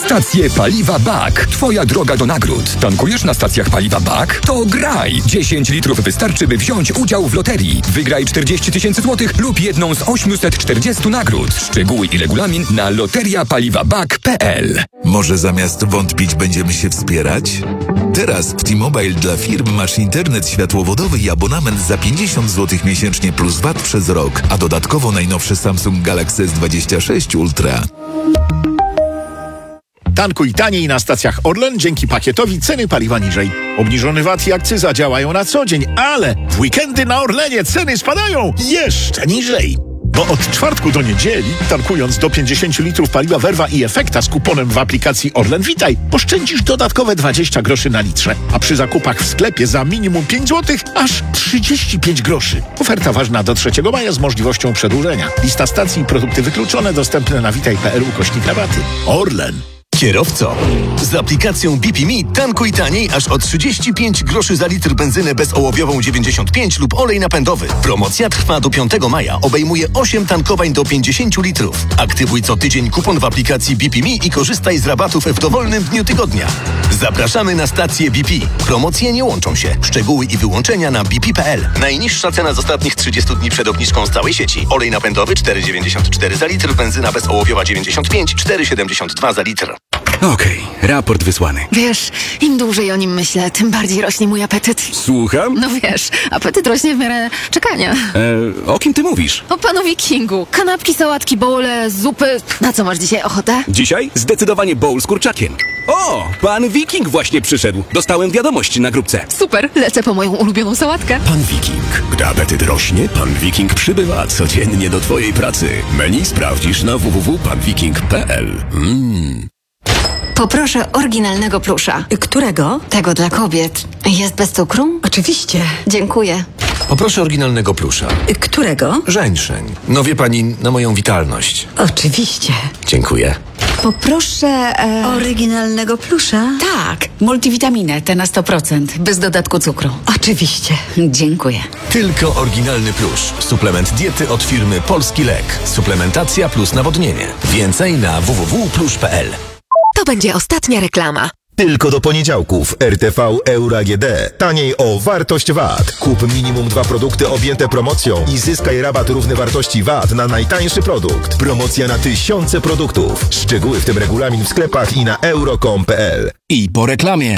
Stacje paliwa BAK. Twoja droga do nagród. Tankujesz na stacjach paliwa BAK? To graj! 10 litrów wystarczy, by wziąć udział w loterii. Wygraj 40 000 złotych lub jedną z 840 nagród. Szczegóły i regulamin na loteriapaliwabak.pl. Może zamiast wątpić będziemy się wspierać? Teraz w T-Mobile dla firm masz internet światłowodowy i abonament za 50 zł miesięcznie plus VAT przez rok, a dodatkowo najnowszy Samsung Galaxy S26 Ultra. Tankuj taniej na stacjach Orlen dzięki pakietowi ceny paliwa niżej. Obniżony VAT i akcyza działają na co dzień, ale w weekendy na Orlenie ceny spadają jeszcze niżej. Bo od czwartku do niedzieli, tankując do 50 litrów paliwa Verva i Efekta z kuponem w aplikacji Orlen Witaj, oszczędzisz dodatkowe 20 groszy na litrze, a przy zakupach w sklepie za minimum 5 zł aż 35 groszy. Oferta ważna do 3 maja z możliwością przedłużenia. Lista stacji i produkty wykluczone dostępne na witaj.pl/rabaty. Orlen. Kierowco, z aplikacją BP.me tankuj taniej aż o 35 groszy za litr benzynę bezołowiową 95 lub olej napędowy. Promocja trwa do 5 maja. Obejmuje 8 tankowań do 50 litrów. Aktywuj co tydzień kupon w aplikacji BP.me i korzystaj z rabatów w dowolnym dniu tygodnia. Zapraszamy na stację BP. Promocje nie łączą się. Szczegóły i wyłączenia na bp.pl. Najniższa cena z ostatnich 30 dni przed obniżką z całej sieci. Olej napędowy 4,94 za litr, benzyna bezołowiowa 95, 4,72 za litr. Okej, raport wysłany. Wiesz, im dłużej o nim myślę, tym bardziej rośnie mój apetyt. Słucham? No wiesz, apetyt rośnie w miarę czekania. O kim ty mówisz? O panu Wikingu. Kanapki, sałatki, bowle, zupy. Na co masz dzisiaj ochotę? Dzisiaj zdecydowanie bowl z kurczakiem. O, pan Wiking właśnie przyszedł. Dostałem wiadomość na grupce. Super, lecę po moją ulubioną sałatkę. Pan Wiking. Gdy apetyt rośnie, pan Wiking przybywa codziennie do twojej pracy. Menu sprawdzisz na www.panwiking.pl. Poproszę oryginalnego plusza. Którego? Tego dla kobiet. Jest bez cukru? Oczywiście. Dziękuję. Poproszę oryginalnego plusza. Którego? Żeńszeń. No wie pani, na moją witalność. Oczywiście. Dziękuję. Poproszę oryginalnego plusza. Tak, multivitaminę, te na 100%, bez dodatku cukru. Oczywiście. Dziękuję. Tylko oryginalny plusz. Suplement diety od firmy Polski Lek. Suplementacja plus nawodnienie. Więcej na www.plusz.pl. To będzie ostatnia reklama. Tylko do poniedziałków RTV Euro AGD. Taniej o wartość VAT. Kup minimum 2 produkty objęte promocją i zyskaj rabat równy wartości VAT na najtańszy produkt. Promocja na tysiące produktów. Szczegóły w tym regulamin w sklepach i na euro.com.pl. I po reklamie.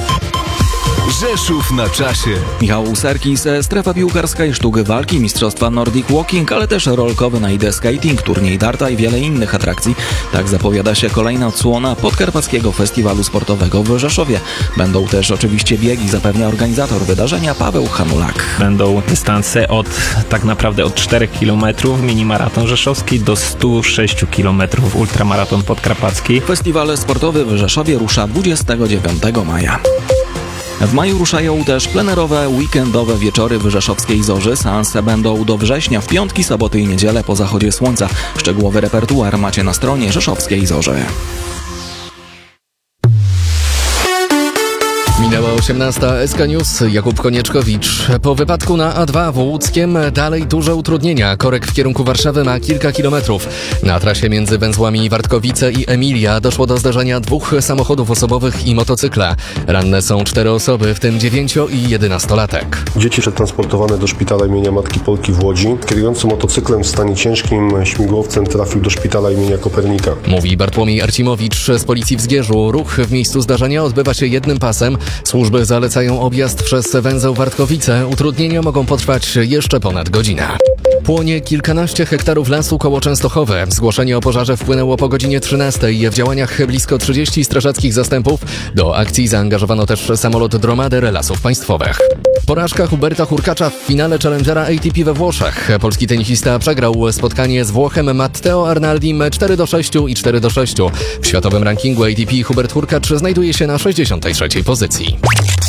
Rzeszów na czasie. Michał Serkis, strefa piłkarska i sztuki walki, mistrzostwa Nordic Walking, ale też rolkowy na idę skating, turniej darta i wiele innych atrakcji. Tak zapowiada się kolejna odsłona Podkarpackiego Festiwalu Sportowego w Rzeszowie. Będą też oczywiście biegi, zapewnia organizator wydarzenia Paweł Hanulak. Będą dystanse tak naprawdę od 4 km minimaraton rzeszowski do 106 km ultramaraton podkarpacki. Festiwal sportowy w Rzeszowie rusza 29 maja. W maju ruszają też plenerowe, weekendowe wieczory w rzeszowskiej Zorzy. Seanse będą do września, w piątki, soboty i niedzielę po zachodzie słońca. Szczegółowy repertuar macie na stronie rzeszowskiej Zorzy. Minęła 18. SK News, Jakub Konieczkowicz. Po wypadku na A2 w Łódzkiem dalej duże utrudnienia. Korek w kierunku Warszawy ma kilka kilometrów. Na trasie między węzłami Wartkowice i Emilia doszło do zdarzenia 2 samochodów osobowych i motocykla. Ranne są 4 osoby, w tym 9 i 11-latek. Dzieci przetransportowane do szpitala imienia Matki Polki w Łodzi. Kierujący motocyklem w stanie ciężkim śmigłowcem trafił do szpitala imienia Kopernika. Mówi Bartłomiej Arcimowicz z Policji w Zgierzu. Ruch w miejscu zdarzenia odbywa się jednym pasem. Służby zalecają objazd przez węzeł Wartkowice. Utrudnienia mogą potrwać jeszcze ponad godzinę. Płonie kilkanaście hektarów lasu koło Częstochowy. Zgłoszenie o pożarze wpłynęło po godzinie 13. W działaniach blisko 30 strażackich zastępów. Do akcji zaangażowano też samolot Dromader Lasów Państwowych. Porażka Huberta Hurkacza w finale Challengera ATP we Włoszech. Polski tenisista przegrał spotkanie z Włochem Matteo Arnaldim 4-6 i 4-6. W światowym rankingu ATP Hubert Hurkacz znajduje się na 63. pozycji.